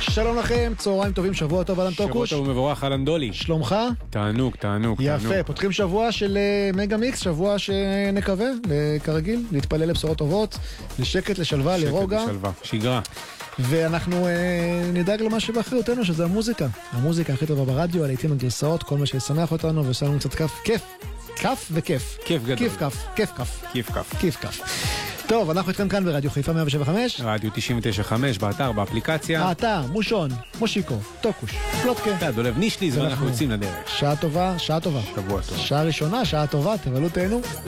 שלום לכם, צהריים טובים, שבוע טוב אלן טוקוש. שבוע טוב ומבורך אלן דולי. שלומך? תענוג. יפה, פותחים שבוע של מגה מיקס, שבוע שנקווה, כרגיל, להתפלל לבשורות טובות, לשקט, לשלווה, לרוגע. שקט לשלווה, שגרה. ואנחנו נדאג למה שבאחריותנו, שזה המוזיקה. המוזיקה הכי טובה ברדיו, הלעיתים הגרסאות, כל מה שישמח אותנו, ועושה לנו קצת כיף וכיף. כיף גדול. כיף כף. טוב, אנחנו איתכם כאן ברדיו חיפה 107.5. רדיו 99.5, באתר, באפליקציה. האתר, מושון, מושיקו, טוקוש, פלוטקה. דולב נישלי, ואנחנו יוצאים לדרך. שעה טובה. שבוע טוב. שעה ראשונה, שעה טובה, תבלו תהנו.